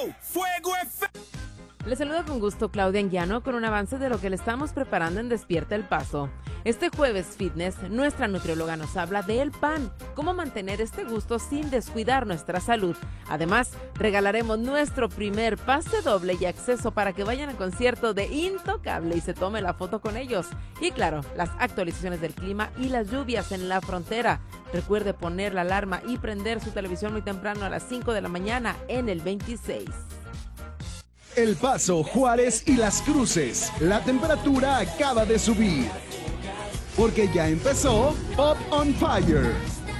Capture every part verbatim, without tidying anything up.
Fuego F M. Les saluda con gusto Claudia Anguiano con un avance de lo que le estamos preparando en Despierta el Paso. Este jueves fitness, nuestra nutrióloga nos habla del pan, cómo mantener este gusto sin descuidar nuestra salud. Además, regalaremos nuestro primer pase doble y acceso para que vayan al concierto de Intocable y se tome la foto con ellos. Y claro, las actualizaciones del clima y las lluvias en la frontera. Recuerde poner la alarma y prender su televisión muy temprano a las cinco de la mañana en el veintiséis. El Paso, Juárez y Las Cruces. La temperatura acaba de subir. Porque ya empezó Pop on Fire.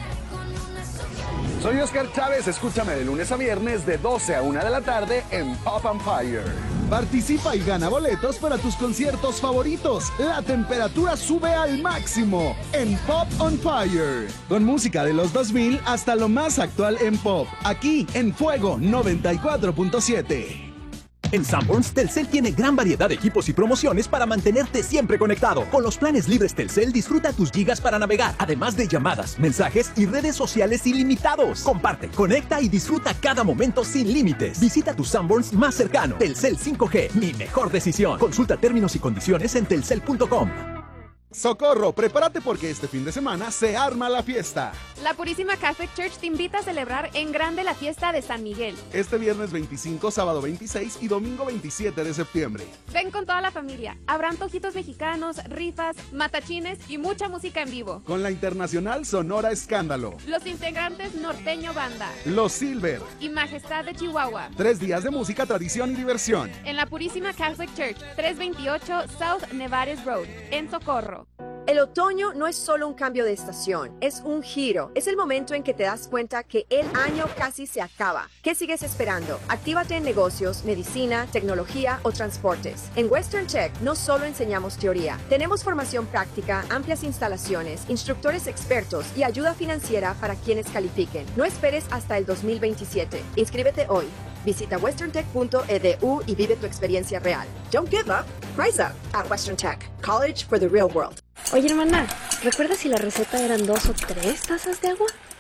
Soy Oscar Chávez, escúchame de lunes a viernes de doce a una de la tarde en Pop on Fire. Participa y gana boletos para tus conciertos favoritos. La temperatura sube al máximo en Pop on Fire. Con música de los dos mil hasta lo más actual en pop. Aquí en Fuego noventa y cuatro punto siete. En Sanborns, Telcel tiene gran variedad de equipos y promociones para mantenerte siempre conectado. Con los planes libres Telcel, disfruta tus gigas para navegar, además de llamadas, mensajes y redes sociales ilimitados. Comparte, conecta y disfruta cada momento sin límites. Visita tu Sanborns más cercano. Telcel cinco G, mi mejor decisión. Consulta términos y condiciones en telcel punto com. Socorro, prepárate porque este fin de semana se arma la fiesta. La Purísima Catholic Church te invita a celebrar en grande la fiesta de San Miguel. Este viernes veinticinco, sábado veintiséis y domingo veintisiete de septiembre. Ven con toda la familia. Habrán toquitos mexicanos, rifas, matachines y mucha música en vivo. Con la internacional Sonora Escándalo. Los integrantes Norteño Banda. Los Silver. Y Majestad de Chihuahua. Tres días de música, tradición y diversión. En la Purísima Catholic Church, trescientos veintiocho South Nevares Road, en Socorro. El otoño no es solo un cambio de estación, es un giro. Es el momento en que te das cuenta que el año casi se acaba. ¿Qué sigues esperando? Actívate en negocios, medicina, tecnología o transportes. En Western Tech no solo enseñamos teoría. Tenemos formación práctica, amplias instalaciones, instructores expertos y ayuda financiera para quienes califiquen. No esperes hasta el dos mil veintisiete. Inscríbete hoy. Visita western tech punto e d u y vive tu experiencia real. Don't give up. Rise up at Western Tech. College for the real world. Oye, hermana, ¿recuerdas si la receta eran dos o tres tazas de agua?